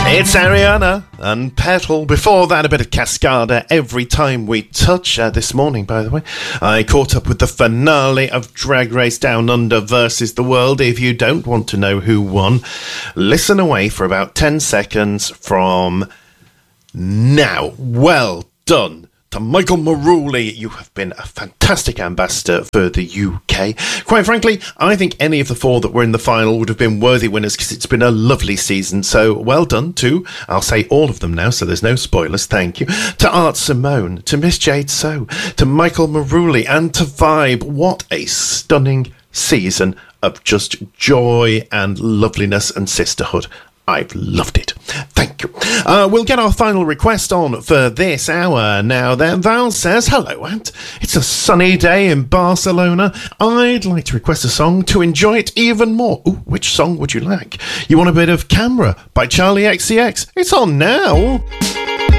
It's Ariana and Petal. Before that, a bit of Cascada, Every Time We Touch. This morning, by the way, I caught up with the finale of Drag Race Down Under versus the World. If you don't want to know who won, listen away for about 10 seconds from now. Well done to Michael Maruli. You have been a fantastic ambassador for the UK. Quite frankly, I think any of the four that were in the final would have been worthy winners because it's been a lovely season. So well done to, I'll say all of them now so there's no spoilers, thank you, to Art Simone, to Miss Jade So, to Michael Maruli and to Vibe. What a stunning season of just joy and loveliness and sisterhood. I've loved it. Thank you. We'll get our final request on for this hour now then. Val says, hello, Ant. It's a sunny day in Barcelona. I'd like to request a song to enjoy it even more. Ooh, which song would you like? You want a bit of Camera by Charlie XCX? It's on now.